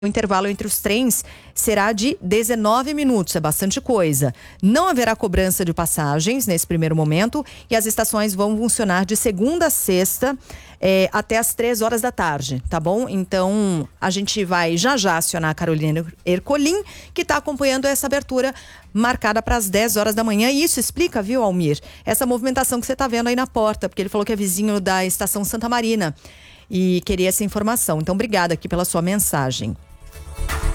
O intervalo entre os trens será de 19 minutos, é bastante coisa. Não haverá cobrança de passagens nesse primeiro momento e as estações vão funcionar de segunda a sexta até as 3 horas da tarde, tá bom? Então, a gente vai já acionar a Carolina Ercolim, que está acompanhando essa abertura marcada para as 10 horas da manhã. E isso explica, viu, Almir, essa movimentação que você está vendo aí na porta, porque ele falou que é vizinho da estação Santa Marina e queria essa informação. Então, obrigada aqui pela sua mensagem.